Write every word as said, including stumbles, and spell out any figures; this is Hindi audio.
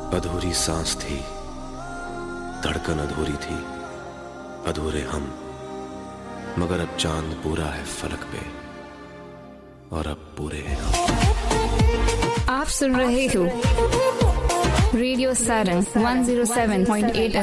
अधूरी सांस थी, धड़कन अधूरी थी, अधूरे हम, मगर अब चांद पूरा है फलक पे और अब पूरे हैं हम। आप सुन रहे हो radio Sarang one zero seven point eight